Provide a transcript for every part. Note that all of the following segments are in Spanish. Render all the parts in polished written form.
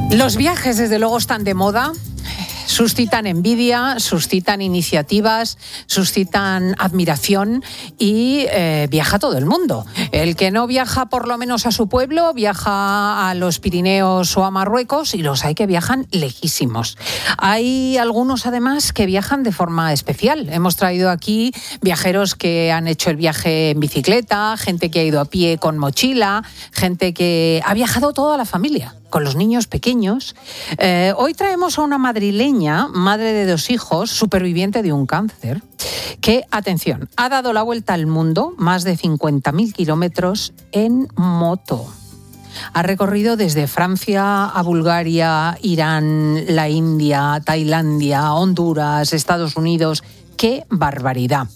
Los viajes, desde luego, están de moda. Suscitan envidia, suscitan iniciativas, suscitan admiración y viaja todo el mundo. El que no viaja por lo menos a su pueblo, viaja a los Pirineos o a Marruecos, y los hay que viajan lejísimos. Hay algunos además que viajan de forma especial. Hemos traído aquí viajeros que han hecho el viaje en bicicleta, gente que ha ido a pie con mochila, gente que ha viajado toda la familia, con los niños pequeños. Hoy traemos a una madrileña, madre de 2 hijos, superviviente de un cáncer, que, atención, ha dado la vuelta al mundo, más de 50.000 kilómetros en moto. Ha recorrido desde Francia a Bulgaria, Irán, la India, Tailandia, Honduras, Estados Unidos. ¡Qué barbaridad!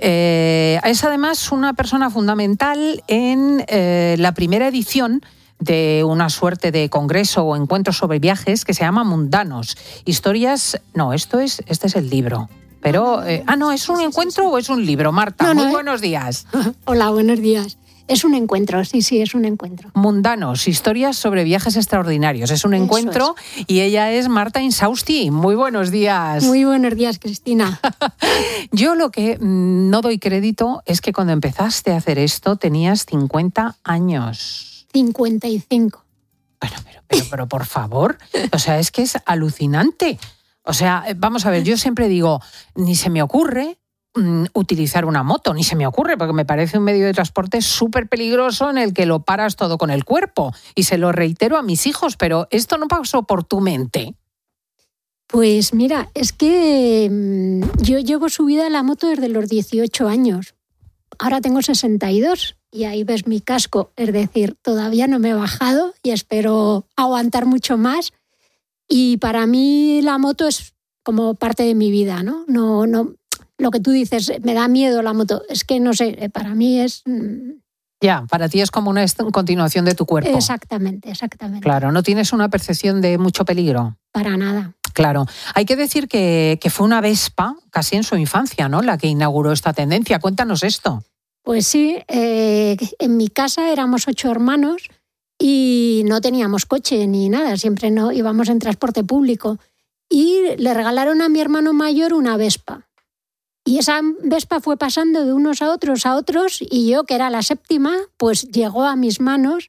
Es además una persona fundamental en la primera edición de una suerte de congreso o encuentro sobre viajes que se llama Mundanos. Historias... No, este es el libro. Pero... no, ¿es un encuentro o es un libro? Marta, muy buenos días. Hola, buenos días. Es un encuentro, sí, es un encuentro. Mundanos, historias sobre viajes extraordinarios. Es un encuentro y ella es Marta Insausti. Muy buenos días. Muy buenos días, Cristina. Yo lo que no doy crédito es que cuando empezaste a hacer esto tenías 50 años. 55. Pero por favor, o sea, es que es alucinante. O sea, vamos a ver, yo siempre digo, ni se me ocurre utilizar una moto, ni se me ocurre, porque me parece un medio de transporte súper peligroso en el que lo paras todo con el cuerpo. Y se lo reitero a mis hijos, pero esto no pasó por tu mente. Pues mira, es que yo llevo subida a la moto desde los 18 años. Ahora tengo 62 y ahí ves mi casco. Es decir, todavía no me he bajado y espero aguantar mucho más. Y para mí la moto es como parte de mi vida, ¿no? No, lo que tú dices, me da miedo la moto. Es que no sé, para mí es... Ya, para ti es como una continuación de tu cuerpo. Exactamente. Claro, ¿no tienes una percepción de mucho peligro? Para nada. Claro. Hay que decir que fue una Vespa, casi en su infancia, ¿no?, la que inauguró esta tendencia. Cuéntanos esto. Pues sí, en mi casa éramos 8 hermanos y no teníamos coche ni nada, siempre no íbamos en transporte público. Y le regalaron a mi hermano mayor una Vespa. Y esa Vespa fue pasando de unos a otros, y yo, que era la 7ª, pues llegó a mis manos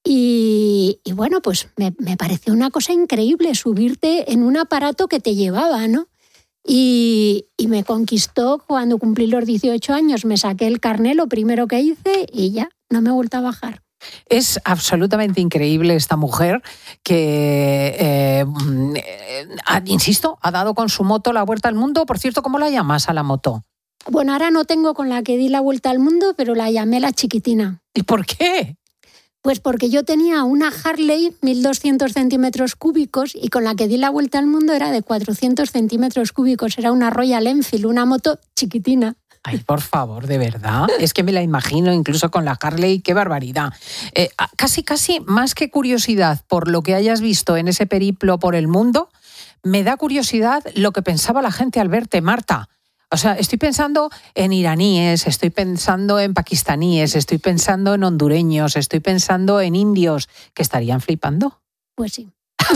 y bueno, pues me pareció una cosa increíble subirte en un aparato que te llevaba, ¿no? Y me conquistó cuando cumplí los 18 años, me saqué el carné, lo primero que hice, y ya, no me he vuelto a bajar. Es absolutamente increíble esta mujer que, insisto, ha dado con su moto la vuelta al mundo. Por cierto, ¿cómo la llamas a la moto? Bueno, ahora no tengo con la que di la vuelta al mundo, pero la llamé la chiquitina. ¿Y por qué? Pues porque yo tenía una Harley 1.200 centímetros cúbicos y con la que di la vuelta al mundo era de 400 centímetros cúbicos. Era una Royal Enfield, una moto chiquitina. Ay, por favor, de verdad. Es que me la imagino incluso con la Harley. ¡Qué barbaridad! Casi más que curiosidad por lo que hayas visto en ese periplo por el mundo, me da curiosidad lo que pensaba la gente al verte, Marta. O sea, estoy pensando en iraníes, estoy pensando en pakistaníes, estoy pensando en hondureños, estoy pensando en indios que estarían flipando. Pues sí.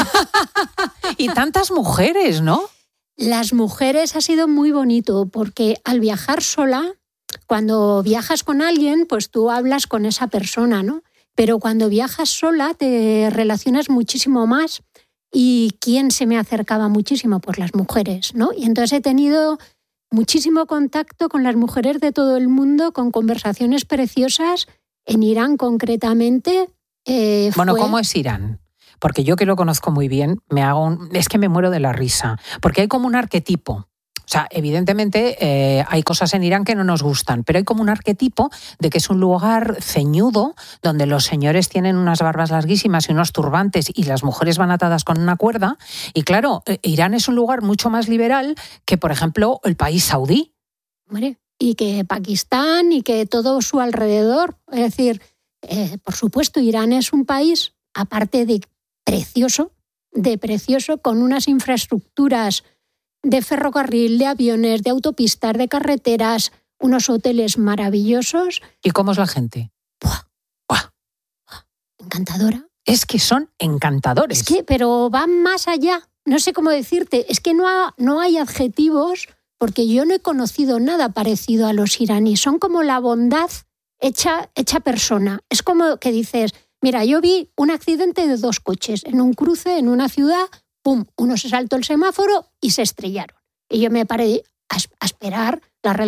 Y tantas mujeres, ¿no? Las mujeres ha sido muy bonito porque al viajar sola, cuando viajas con alguien, pues tú hablas con esa persona, ¿no? Pero cuando viajas sola te relacionas muchísimo más. ¿Y quién se me acercaba muchísimo? Pues las mujeres, ¿no? Y entonces he tenido muchísimo contacto con las mujeres de todo el mundo, con conversaciones preciosas. En Irán concretamente. ¿Cómo es Irán? Porque yo, que lo conozco muy bien, es que me muero de la risa. Porque hay como un arquetipo. O sea, evidentemente hay cosas en Irán que no nos gustan, pero hay como un arquetipo de que es un lugar ceñudo, donde los señores tienen unas barbas larguísimas y unos turbantes y las mujeres van atadas con una cuerda. Y claro, Irán es un lugar mucho más liberal que, por ejemplo, el país saudí. Hombre, y que Pakistán y que todo su alrededor. Es decir, por supuesto, Irán es un país, aparte de precioso, con unas infraestructuras de ferrocarril, de aviones, de autopistas, de carreteras, unos hoteles maravillosos. ¿Y cómo es la gente? Encantadora. es que son encantadores. Pero van más allá. No sé cómo decirte. Es que no hay adjetivos, porque yo no he conocido nada parecido a los iraníes. Son como la bondad hecha persona. Es como que dices, mira, yo vi un accidente de 2 coches en un cruce, en una ciudad, ¡pum! Uno se saltó el semáforo y se estrellaron. Y yo me paré a esperar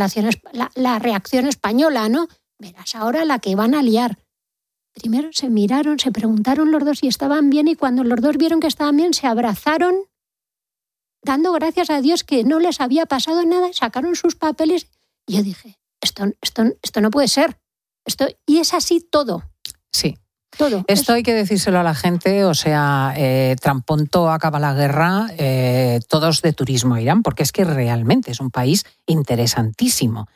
la reacción española, ¿no? Verás ahora la que van a liar. Primero se miraron, se preguntaron los dos si estaban bien, y cuando los dos vieron que estaban bien, se abrazaron, dando gracias a Dios que no les había pasado nada, sacaron sus papeles. Y yo dije, esto no puede ser. Y es así todo. Sí. Todo. Esto hay que decírselo a la gente, o sea, tan pronto acaba la guerra, todos de turismo a Irán, porque es que realmente es un país interesantísimo.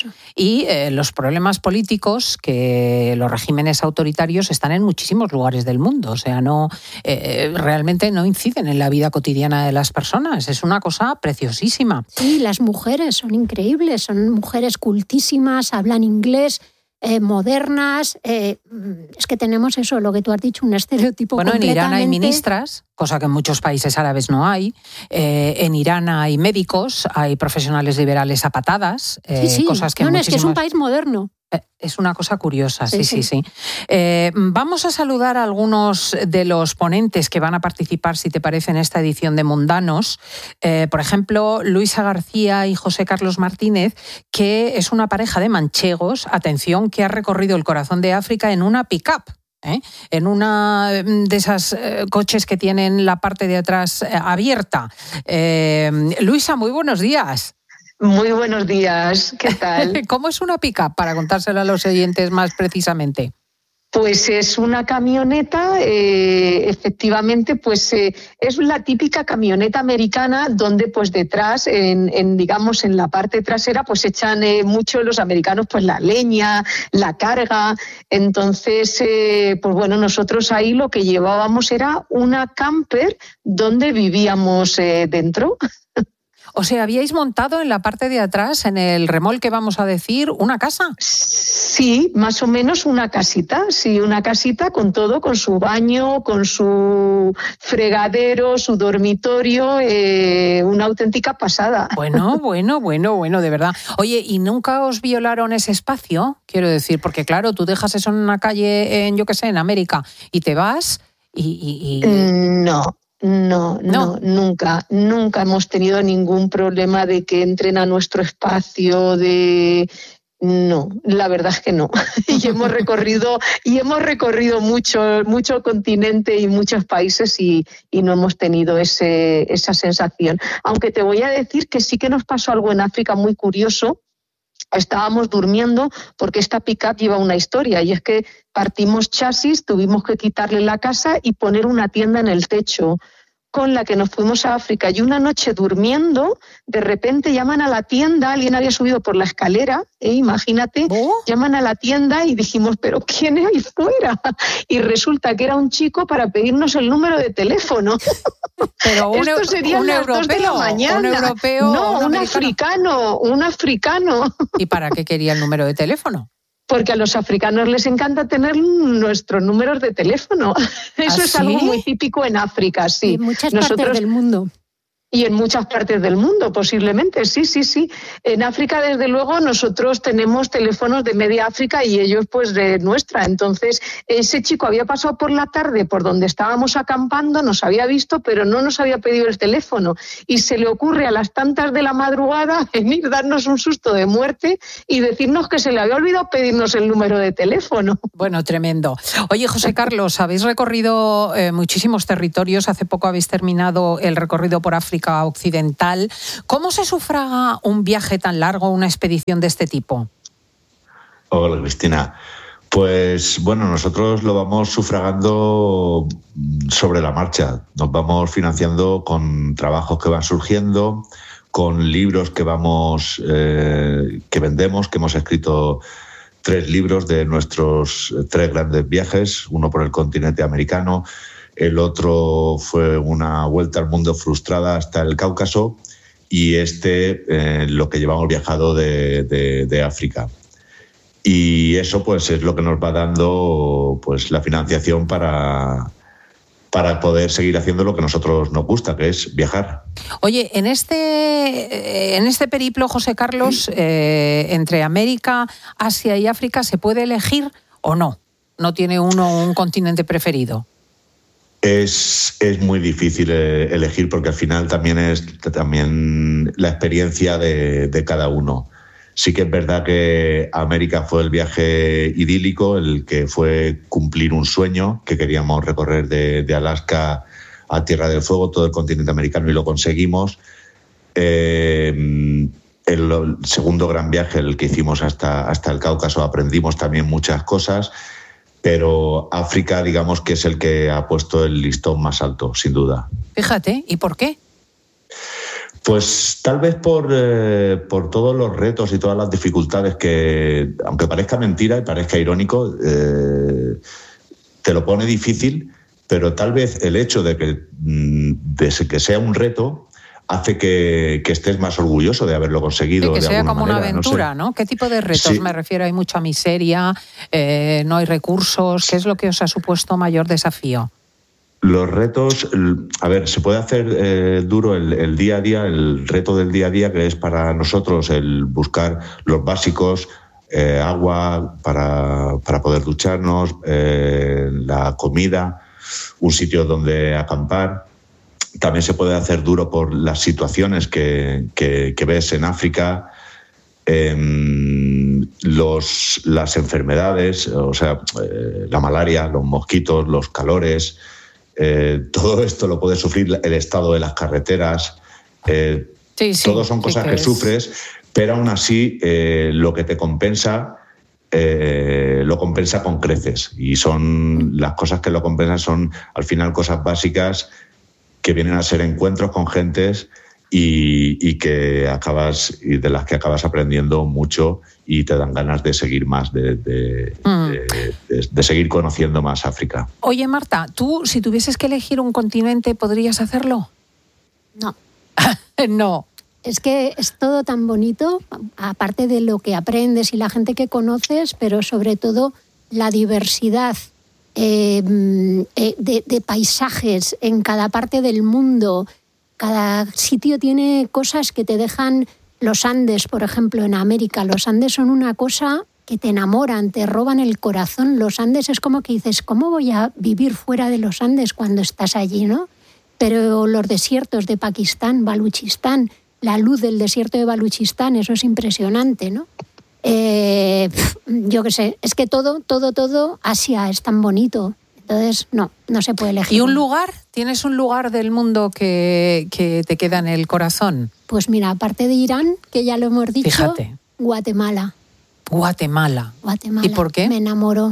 Y los problemas políticos, que los regímenes autoritarios están en muchísimos lugares del mundo, o sea, realmente no inciden en la vida cotidiana de las personas, es una cosa preciosísima. Sí, las mujeres son increíbles, son mujeres cultísimas, hablan inglés, modernas, es que tenemos eso, lo que tú has dicho, un estereotipo completamente... Bueno, en Irán hay ministras, cosa que en muchos países árabes no hay. En Irán hay médicos, hay profesionales liberales a patadas, sí. Cosas que es que es un país moderno. Es una cosa curiosa, sí. Vamos a saludar a algunos de los ponentes que van a participar, si te parece, en esta edición de Mundanos. Por ejemplo, Luisa García y José Carlos Martínez, que es una pareja de manchegos, atención, que ha recorrido el corazón de África en una pick-up. En una de esas coches que tienen la parte de atrás abierta. Luisa, muy buenos días. Muy buenos días, ¿qué tal? ¿Cómo es una pick-up, para contárselo a los oyentes más precisamente? Pues es una camioneta, efectivamente, pues es la típica camioneta americana donde pues detrás, digamos en la parte trasera, pues echan mucho los americanos pues la leña, la carga. Entonces, pues bueno, nosotros ahí lo que llevábamos era una camper donde vivíamos dentro. O sea, ¿habíais montado en la parte de atrás, en el remolque, vamos a decir, una casa? Sí, más o menos una casita, con todo, con su baño, con su fregadero, su dormitorio, una auténtica pasada. Bueno, de verdad. Oye, ¿y nunca os violaron ese espacio? Quiero decir, porque claro, tú dejas eso en una calle, en América, y te vas y... No, nunca hemos tenido ningún problema de que entren a nuestro espacio, no, la verdad es que no. y hemos recorrido mucho continente y muchos países y no hemos tenido esa sensación. Aunque te voy a decir que sí que nos pasó algo en África muy curioso. Estábamos durmiendo porque esta pick-up lleva una historia, y es que partimos chasis, tuvimos que quitarle la casa y poner una tienda en el techo, con la que nos fuimos a África. Y una noche durmiendo, de repente llaman a la tienda, alguien había subido por la escalera, imagínate, llaman a la tienda y dijimos, ¿pero quién hay fuera? Y resulta que era un chico para pedirnos el número de teléfono. Pero Esto sería las 2 de la mañana. ¿Un europeo? No, un africano. ¿Y para qué quería el número de teléfono? Porque a los africanos les encanta tener nuestros números de teléfono. Eso es algo muy típico en África, sí. Y en muchas partes del mundo. Y en muchas partes del mundo, posiblemente, sí. En África, desde luego, nosotros tenemos teléfonos de media África y ellos, pues, de nuestra. Entonces, ese chico había pasado por la tarde por donde estábamos acampando, nos había visto, pero no nos había pedido el teléfono. Y se le ocurre a las tantas de la madrugada venir, darnos un susto de muerte y decirnos que se le había olvidado pedirnos el número de teléfono. Bueno, tremendo. Oye, José Carlos, habéis recorrido muchísimos territorios. Hace poco habéis terminado el recorrido por África Occidental. ¿Cómo se sufraga un viaje tan largo, una expedición de este tipo? Hola, Cristina. Pues bueno, nosotros lo vamos sufragando sobre la marcha. Nos vamos financiando con trabajos que van surgiendo, con libros que vendemos, que hemos escrito 3 libros de nuestros 3 grandes viajes, uno por el continente americano, el otro fue una vuelta al mundo frustrada hasta el Cáucaso, y lo que llevamos viajado de África. Y eso pues es lo que nos va dando pues la financiación para poder seguir haciendo lo que a nosotros nos gusta, que es viajar. Oye, en este periplo, José Carlos, entre América, Asia y África, ¿se puede elegir o no? ¿No tiene uno un continente preferido? Es muy difícil elegir porque al final también es la experiencia de cada uno. Sí que es verdad que América fue el viaje idílico, el que fue cumplir un sueño, que queríamos recorrer de Alaska a Tierra del Fuego, todo el continente americano, y lo conseguimos. El segundo gran viaje, el que hicimos hasta el Cáucaso, aprendimos también muchas cosas, pero África, digamos que es el que ha puesto el listón más alto, sin duda. Fíjate, ¿y por qué? Pues tal vez por todos los retos y todas las dificultades que, aunque parezca mentira y parezca irónico, te lo pone difícil, pero tal vez el hecho de que sea un reto hace que estés más orgulloso de haberlo conseguido. Sí, que de sea alguna como manera, una aventura, ¿no? ¿Qué tipo de retos? Sí. Me refiero, hay mucha miseria, no hay recursos. ¿Qué es lo que os ha supuesto mayor desafío? Los retos, a ver, se puede hacer duro el día a día, el reto del día a día, que es para nosotros el buscar los básicos, agua para poder ducharnos, la comida, un sitio donde acampar. También se puede hacer duro por las situaciones que ves en África, las enfermedades, o sea, la malaria, los mosquitos, los calores. Todo esto lo puede sufrir el estado de las carreteras. Sí, todos son cosas que sufres, pero aún así lo que te compensa lo compensa con creces. Y son las cosas que lo compensan son al final cosas básicas que vienen a ser encuentros con gentes y de las que acabas aprendiendo mucho y te dan ganas de seguir más, de seguir conociendo más África. Oye, Marta, tú si tuvieses que elegir un continente, ¿podrías hacerlo? No. No. Es que es todo tan bonito, aparte de lo que aprendes y la gente que conoces, pero sobre todo la diversidad de paisajes en cada parte del mundo. Cada sitio tiene cosas que te dejan. Los Andes, por ejemplo, en América, los Andes son una cosa que te enamoran, te roban el corazón. Los Andes es como que dices, ¿cómo voy a vivir fuera de los Andes cuando estás allí, no? Pero los desiertos de Pakistán, Baluchistán, la luz del desierto de Baluchistán, eso es impresionante, ¿no? Yo qué sé, es que todo, Asia es tan bonito. Entonces, no se puede elegir. ¿Y un lugar? ¿Tienes un lugar del mundo que te queda en el corazón? Pues mira, aparte de Irán, que ya lo hemos dicho, fíjate. Guatemala. ¿Y por qué? Me enamoró.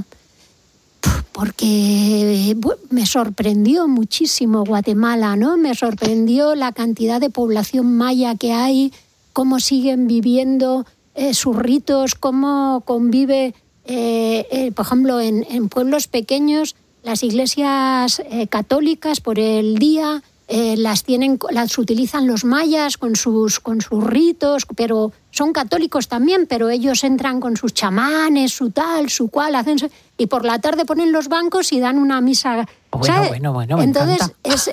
Porque me sorprendió muchísimo Guatemala, ¿no? Me sorprendió la cantidad de población maya que hay, cómo siguen viviendo sus ritos, cómo convive, por ejemplo, en pueblos pequeños. Las iglesias católicas por el día las utilizan los mayas con sus ritos, pero son católicos también, pero ellos entran con sus chamanes, su tal, su cual, y por la tarde ponen los bancos y dan una misa. Bueno, entonces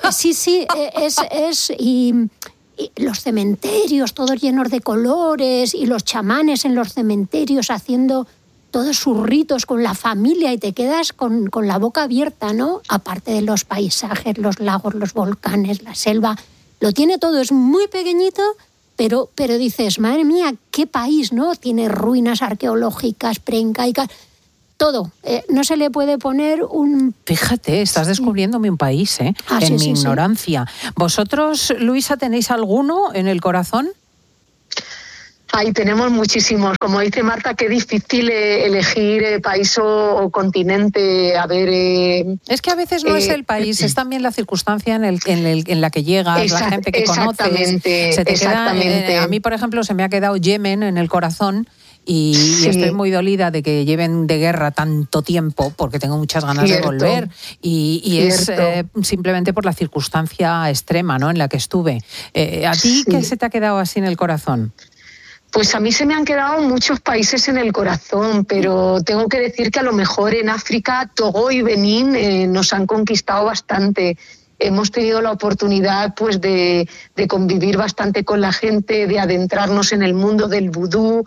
y los cementerios todos llenos de colores y los chamanes en los cementerios haciendo todos sus ritos con la familia y te quedas con la boca abierta, ¿no? Aparte de los paisajes, los lagos, los volcanes, la selva, lo tiene todo, es muy pequeñito, pero dices, madre mía, qué país, ¿no? Tiene ruinas arqueológicas, preincaicas, todo. No se le puede poner un... Fíjate, estás descubriéndome un país, en mi ignorancia. Sí. ¿Vosotros, Luisa, tenéis alguno en el corazón? Ahí tenemos muchísimos. Como dice Marta, qué difícil elegir país o continente. A ver. Es que a veces no es el país, es también la circunstancia en la que llegas, la gente que conoces. Se te queda, a mí, por ejemplo, se me ha quedado Yemen en el corazón. Y estoy muy dolida de que lleven de guerra tanto tiempo porque tengo muchas ganas de volver y es simplemente por la circunstancia extrema, ¿no?, en la que estuve. ¿A ti qué se te ha quedado así en el corazón? Pues a mí se me han quedado muchos países en el corazón, pero tengo que decir que a lo mejor en África, Togo y Benín nos han conquistado bastante. Hemos tenido la oportunidad pues de convivir bastante con la gente, de adentrarnos en el mundo del vudú.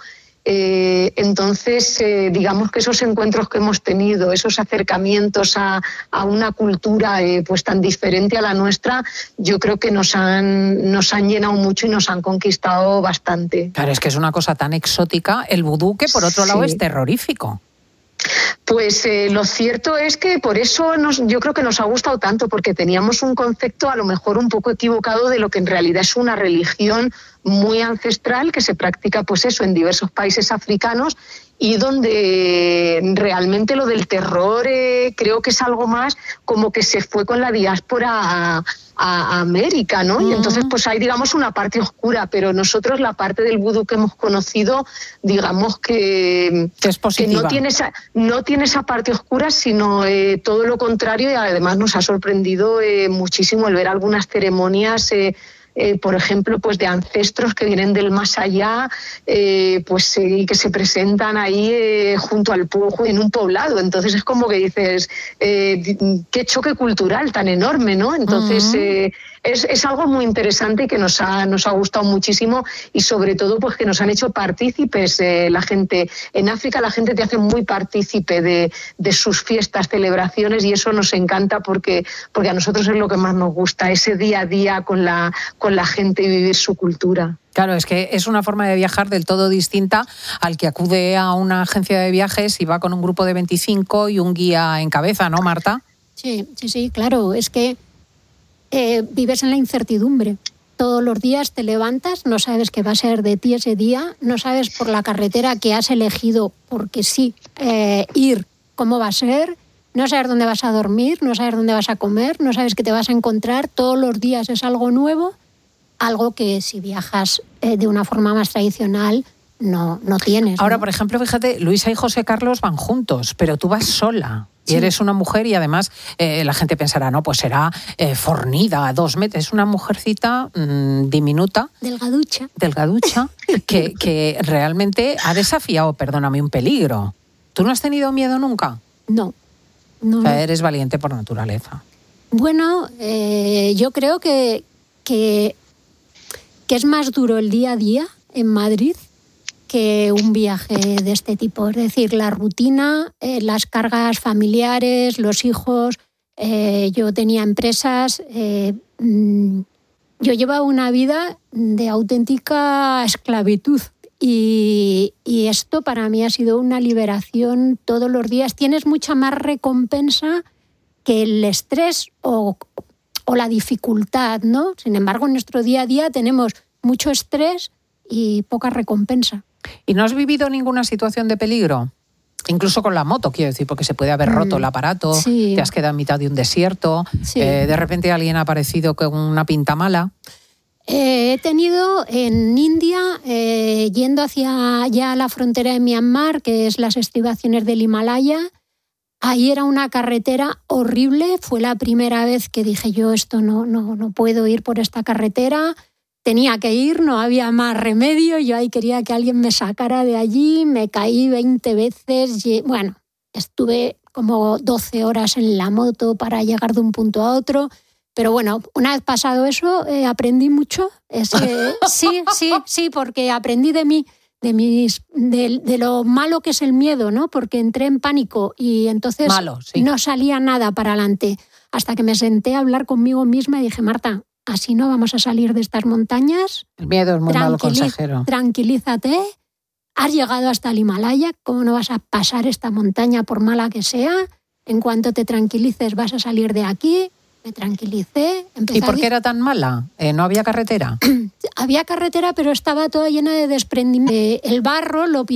Entonces, digamos que esos encuentros que hemos tenido, esos acercamientos a una cultura pues tan diferente a la nuestra, yo creo que nos han llenado mucho y nos han conquistado bastante. Claro, es que es una cosa tan exótica el vudú que por otro lado es terrorífico. Pues lo cierto es que por eso yo creo que nos ha gustado tanto, porque teníamos un concepto a lo mejor un poco equivocado de lo que en realidad es una religión muy ancestral que se practica pues eso en diversos países africanos y donde realmente lo del terror creo que es algo más como que se fue con la diáspora a América, ¿no? Y entonces pues hay digamos una parte oscura, pero nosotros la parte del vudú que hemos conocido digamos que es positiva. Que no tiene esa parte oscura, sino todo lo contrario, y además nos ha sorprendido muchísimo el ver algunas ceremonias por ejemplo, pues de ancestros que vienen del más allá, y que se presentan ahí junto al en un poblado. Entonces es como que dices, qué choque cultural tan enorme, ¿no? Entonces es algo muy interesante y que nos ha gustado muchísimo, y sobre todo pues que nos han hecho partícipes la gente. En África la gente te hace muy partícipe de sus fiestas, celebraciones, y eso nos encanta porque a nosotros es lo que más nos gusta, ese día a día con la gente y vivir su cultura. Claro, es que es una forma de viajar del todo distinta al que acude a una agencia de viajes y va con un grupo de 25 y un guía en cabeza, ¿no, Marta? Sí, claro. Es que vives en la incertidumbre. Todos los días te levantas, no sabes qué va a ser de ti ese día, no sabes por la carretera que has elegido, porque sí, ir, cómo va a ser, no sabes dónde vas a dormir, no sabes dónde vas a comer, no sabes qué te vas a encontrar. Todos los días es algo nuevo, algo que si viajas de una forma más tradicional no tienes. Ahora, ¿no? por ejemplo, fíjate, Luisa y José Carlos van juntos, pero tú vas sola. Y eres una mujer y además la gente pensará, no, pues será fornida, 2 metros. Es una mujercita diminuta. Delgaducha, que realmente ha desafiado, perdóname, un peligro. ¿Tú no has tenido miedo nunca? No. O sea, eres valiente por naturaleza. Bueno, yo creo que es más duro el día a día en Madrid que un viaje de este tipo. Es decir, la rutina, las cargas familiares, los hijos. Yo tenía empresas. Yo llevaba una vida de auténtica esclavitud. Y esto para mí ha sido una liberación todos los días. Tienes mucha más recompensa que el estrés o la dificultad, ¿no? Sin embargo, en nuestro día a día tenemos mucho estrés y poca recompensa. ¿Y no has vivido ninguna situación de peligro? Incluso con la moto, quiero decir, porque se puede haber roto el aparato, sí. Te has quedado en mitad de un desierto, sí. De repente alguien ha aparecido con una pinta mala. He tenido en India, yendo hacia ya la frontera de Myanmar, que es las estribaciones del Himalaya. Ahí era una carretera horrible. Fue la primera vez que dije yo, esto no puedo ir por esta carretera. Tenía que ir, no había más remedio. Yo ahí quería que alguien me sacara de allí. Me caí 20 veces. Bueno, estuve como 12 horas en la moto para llegar de un punto a otro. Pero bueno, una vez pasado eso, aprendí mucho. Sí, porque aprendí de mí, de lo malo que es el miedo, ¿no? Porque entré en pánico y entonces no salía nada para adelante. Hasta que me senté a hablar conmigo misma y dije, Marta, así no vamos a salir de estas montañas. El miedo es muy malo consejero. Tranquilízate. Has llegado hasta el Himalaya, ¿cómo no vas a pasar esta montaña por mala que sea? En cuanto te tranquilices vas a salir de aquí. Me tranquilicé. ¿Y por qué era tan mala? ¿No había carretera? Había carretera, pero estaba toda llena de desprendimiento. El barro lo